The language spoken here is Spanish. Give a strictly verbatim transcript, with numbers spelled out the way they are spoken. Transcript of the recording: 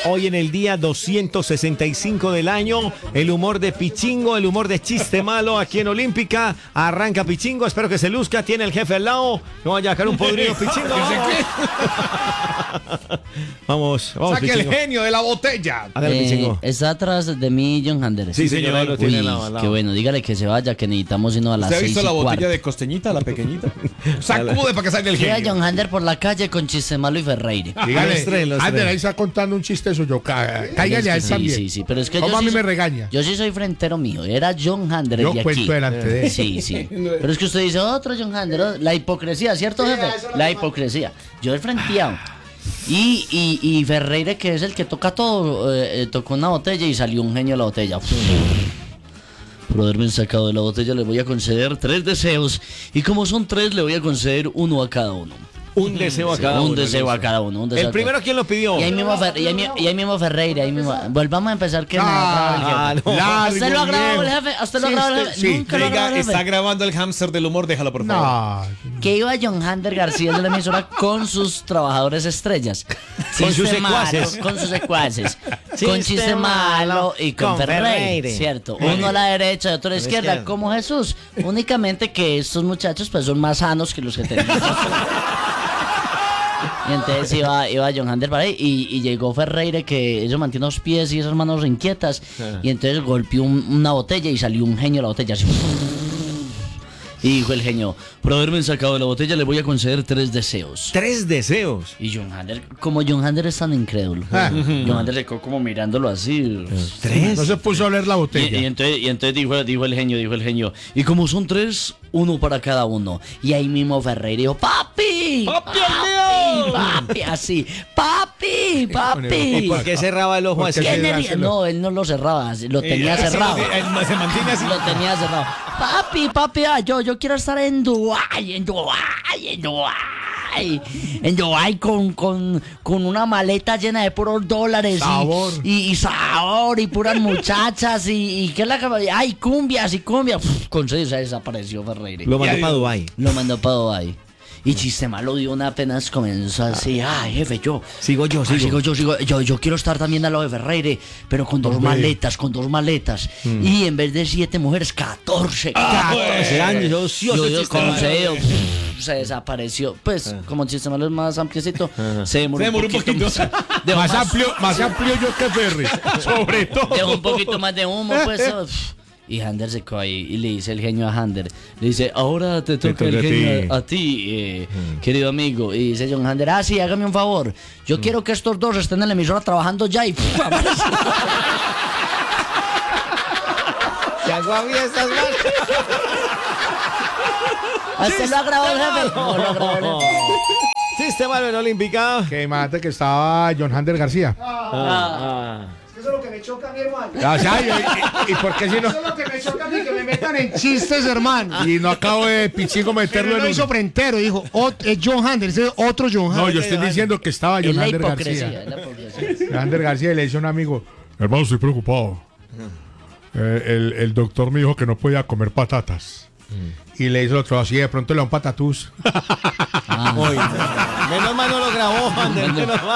Hoy en el día doscientos sesenta y cinco del año, el humor de Pichingo, el humor de chiste malo aquí en Olímpica. Arranca Pichingo, espero que se luzca. Tiene el jefe al lado. No vaya a dejar un podrido Pichingo. Vamos, vamos, Saque Pichingo. el genio de la botella. Hágale, Pichingo. Eh, está atrás de mí John Hander. Sí, señor, ahí lo Uy, tiene al lado, al lado. qué bueno, dígale que se vaya, que necesitamos irnos a las ¿Usted ha seis visto y la botella cuarto. de costeñita, la pequeñita? Sacude para que salga el Queda genio. John Hander por la calle con chiste malo y Ferreira. Dígale, los tres, los Ander, tres. ahí está contando un chiste suyo. Cá- Es Cáigale que a él sí, también. sí, sí, pero es que ¿Cómo yo a mí sí me soy- regaña? Yo sí soy frentero mío, era John Hander Yo el de cuento aquí. delante de él. Sí, sí. Pero es que usted dice otro John Hander, oh, la hipocresía, ¿cierto, jefe? La hipocresía. Yo he frenteado. Y, y, y Ferreira, que es el que toca todo, eh, eh, tocó una botella y salió un genio de la botella. Por haberme sacado de la botella le voy a conceder tres deseos. Y como son tres, le voy a conceder uno a cada uno. Un deseo a cada un uno. deseo a cada uno. Un deseo El a primero, cada- ¿quién lo pidió? Y ahí mismo, Fer- y ahí, mi- y ahí mismo Ferreira. Ahí mismo. Volvamos a empezar que me Ah, el jefe. no. ¿A usted lo ha grabado el viejo. jefe? ¿A usted lo ha Sí, grabado el este- jefe? sí. Nunca lo ha Oiga, grabado el está jefe. grabando el hámster del humor, déjalo por favor. No. Que iba John Hander García de la emisora con sus trabajadores estrellas. Con Chiste sus secuaces. malo, Con sus secuaces. Chiste con chiste malo malo y con, con Ferreira. Ferreira. Cierto. Uno a la derecha y otro a la izquierda, izquierda. como Jesús. Únicamente que estos muchachos pues son más sanos que los que tenemos. Y entonces iba, iba John Hander para ahí y, y llegó Ferreira, que ellos mantiene los pies y esas manos inquietas. Y entonces golpeó un- una botella y salió un genio de la botella. Así. Y dijo el genio, por haberme sacado de la botella le voy a conceder tres deseos. Tres deseos. Y John Hander, como John Hander es tan incrédulo, Ah. John Hander se quedó como mirándolo así. ¿Tres? No se puso a oler la Y, botella. y entonces, y entonces dijo, dijo el genio, dijo el genio, y como son tres, uno para cada uno. Y ahí mismo Ferreira dijo, papi, ¡Papi, papi, papi, así, papi, papi. ¿Y por qué cerraba el ojo ¿Por así? qué ¿Qué se nervio? dárselo? No, él no lo cerraba, así, lo tenía Eh, cerrado. se- eh, se mantiene así. Lo tenía cerrado. Papi, papi, ah, yo, yo quiero estar en Dubái, en Dubái, en Dubái. En Dubái con, con, con una maleta llena de puros dólares. y- Sabor. Y, y sabor, y puras muchachas, y, y ¿qué es la que... Ay, cumbias y cumbias. Pff, con serio, se desapareció Ferreira. Lo mandó Ya, para Dubái. Lo mandó para Dubái. Y chiste malo dio una apenas comenzó así, ay jefe, yo Sigo yo, ah, sigo. sigo yo, sigo yo, yo quiero estar también al lado de Ferreira, pero con dos Hombre. maletas, con dos maletas. Y en vez de siete mujeres, catorce. catorce años, yo ocioso, Yo, yo chiste con malo. serio, pff, se desapareció. Pues, como chiste malo es más ampliecito, se demoró, Se demoró un poquito. más. Dejó Más más- amplio, más amplio yo que Ferry. Sobre todo. Dejó un poquito más de humo, pues. oh, pff. Y Hander se quedó ahí y le dice el genio a Hander, le dice, ahora te toca toca el a genio ti. a, a ti, eh, querido amigo. Y dice John Hander, ah, sí, hágame un favor. Yo quiero que estos dos estén en la emisora trabajando ya y pff, aparece. Se aguavía estas manos. ¿Usted lo ha grabado el jefe? No, lo ha grabado el jefe. Chiste malo en Olímpica. Que imagínate que estaba John Hander García. Ah. Eso es lo que me choca a mi hermano. O sea, y, y- y por qué si no. Eso es lo que me choca a mí, que me metan en chistes, hermano. Y no acabo de Pichingo Pero meterlo él lo en hizo uno. frentero, dijo, "Ot- es John Hander, ese es otro John Hander. No, yo estoy diciendo que estaba Es John la Hander hipocresía, García. es la hipocresía. John Hander García y le dice a un amigo, hermano, estoy preocupado. Eh, el, el doctor me dijo que no podía comer patatas. Y le hizo el otro así, de pronto le da un patatús. Menos mal no lo grabó, Ander, menos mal.